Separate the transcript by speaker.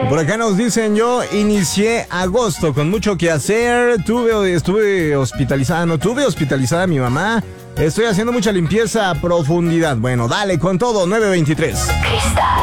Speaker 1: Por acá nos dicen, yo inicié agosto con mucho que hacer. Tuve hospitalizada a mi mamá. Estoy haciendo mucha limpieza a profundidad. Bueno, dale con todo, 923.
Speaker 2: Cristal.